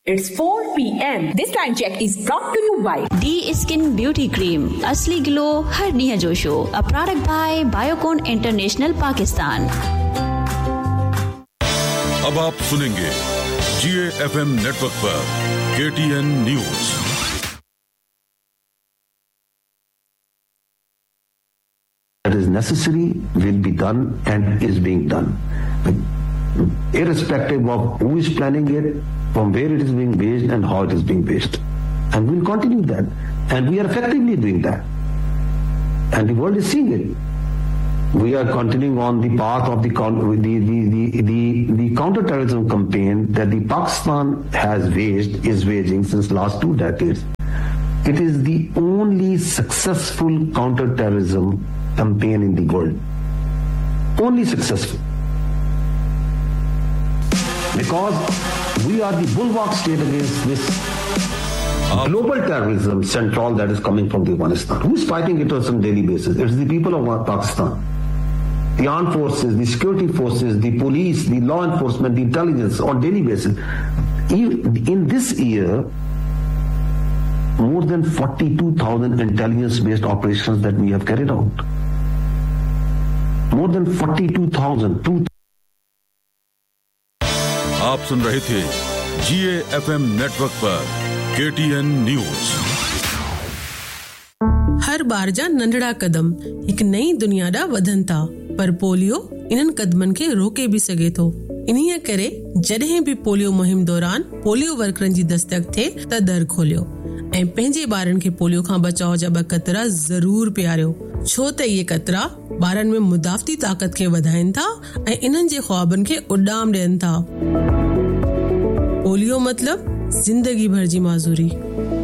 It's 4 p.m. This time check is brought to you by D Skin Beauty Cream. असली glow हर निया जोशो. A product by Biocon International Pakistan. अब आप सुनेंगे GAFM network पर KTN news. That is necessary will be done and is being done. But irrespective of who is planning it, from where it is being based and how it is being based. And we'll continue that. And we are effectively doing that. And the world is seeing it. We are continuing on the path of the counter-terrorism campaign that the Pakistan is waging since last 2 decades. It is the only successful counter-terrorism campaign in the world. Only successful. Because we are the bulwark state against this global terrorism central that is coming from Afghanistan. Who is fighting it on some daily basis? It's the people of Pakistan. The armed forces, the security forces, the police, the law enforcement, the intelligence on daily basis. In this year, more than 42,000 intelligence-based operations that we have carried out. More than 42,000. आप सुन रहे थे GAFM network पर KTN news. हर बार जा नंढड़ा कदम एक नई दुनिया दा वधन था, पर पोलियो इन्हन कदमन के रोके भी सके थो. इन्हीअ करे जॾहिं भी पोलियो मुहिम दौरान पोलियो वर्करन जी दस्तक थे त दर खोलियो ऐं पंहिंजे ॿारनि खे पोलियो खां बचाव जा 2 कतरा ज़रूर पियारियो, छो त इहे कतरा ॿारनि में मुदाफ़ती ताक़त खे वधाइनि था ऐं इन्हनि जे ख्वाबनि खे उॾाम ॾियनि था. पोलियो मतलब जिंदगी भर जी माज़ूरी.